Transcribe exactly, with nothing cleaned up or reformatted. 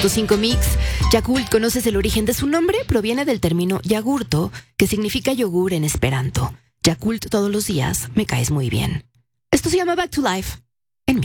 cinco Mix. Yakult, ¿conoces el origen de su nombre? Proviene del término yagurto, que significa yogur en esperanto. Yakult, todos los días me caes muy bien. Esto se llama Back to Life.